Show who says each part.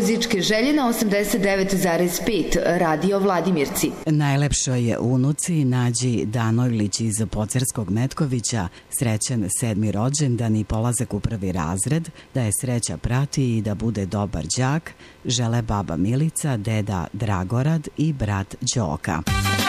Speaker 1: muzičke želje na 89,5 Radio Vladimirci.
Speaker 2: Najlepšoj unuci Nađi Danojlić iz Pocerskog Metkovića srećan 7. rođendan i polazak u 1. razred, da je sreća prati i da bude dobar đak, žele baba Milica, deda Dragorad i brat Đoka.